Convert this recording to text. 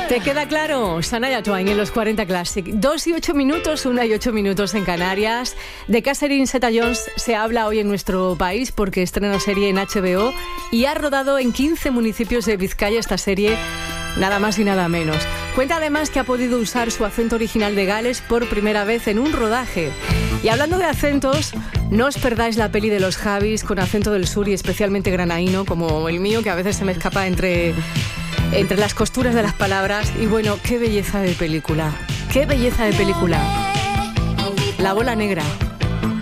¿Te queda claro? Shania Twain en los 40 Classic. 2 y 8 minutos, 1 y 8 minutos en Canarias. De Catherine Zeta-Jones se habla hoy en nuestro país porque estrena serie en HBO y ha rodado en 15 municipios de Vizcaya esta serie, nada más y nada menos. Cuenta además que ha podido usar su acento original de Gales por primera vez en un rodaje. Y hablando de acentos, no os perdáis la peli de los Javis con acento del sur y especialmente granaíno, como el mío, que a veces se me escapa entre las costuras de las palabras. Y bueno, qué belleza de película. ¡Qué belleza de película! La bola negra.